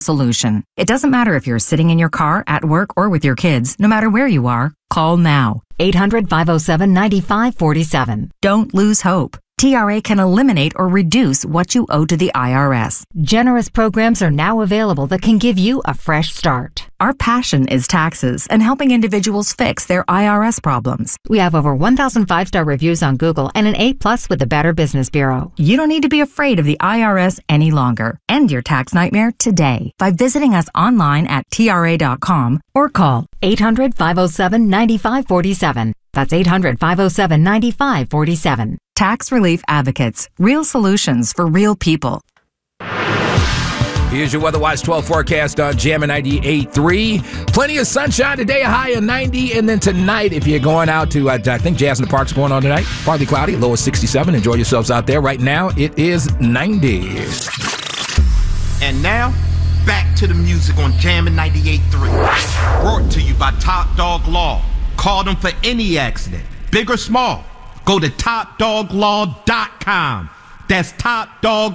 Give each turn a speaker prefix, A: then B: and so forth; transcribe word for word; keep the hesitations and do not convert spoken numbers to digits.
A: solution. It doesn't matter if you're sitting in your car, at work, or with your kids. No matter where you are, call now. eight hundred, five oh seven, nine five four seven. Don't lose hope. T R A can eliminate or reduce what you owe to the I R S. Generous programs are now available that can give you a fresh start. Our passion is taxes and helping individuals fix their I R S problems. We have over one thousand five-star reviews on Google and an A plus with the Better Business Bureau. You don't need to be afraid of the I R S any longer. End your tax nightmare today by visiting us online at T R A dot com or call eight hundred, five oh seven, nine five four seven. That's eight hundred, five oh seven, nine five four seven. Tax Relief Advocates. Real solutions for real people.
B: Here's your WeatherWatch twelve forecast on Jammin' ninety-eight point three. Plenty of sunshine today, a high of ninety. And then tonight, if you're going out to, uh, I think Jazz in the Park's going on tonight. Partly cloudy, low of sixty-seven. Enjoy yourselves out there. Right now, it is ninety.
C: And now, back to the music on Jammin' ninety-eight point three. Brought to you by Top Dog Law. Call them for any accident, big or small. Go to top dog law dot com. That's Top Dog